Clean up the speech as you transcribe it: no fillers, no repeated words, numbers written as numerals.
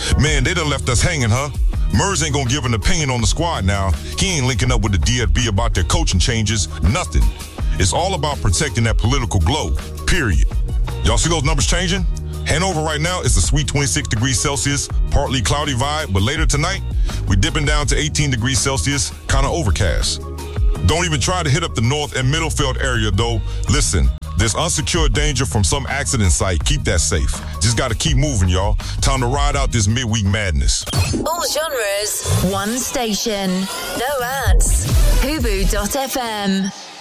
Man, they done left us hanging, huh? Mers ain't gonna give an opinion on the squad now. He ain't linking up with the DFB about their coaching changes. Nothing. It's all about protecting that political glow. Period. Y'all see those numbers changing? Hanover right now is a sweet 26 degrees Celsius, partly cloudy vibe, but later tonight, we're dipping down to 18 degrees Celsius, kind of overcast. Don't even try to hit up the North and Middlefield area, though. Listen, there's unsecured danger from some accident site. Keep that safe. Just gotta keep moving, y'all. Time to ride out this midweek madness. All genres, one station, no ads. Hubu.fm.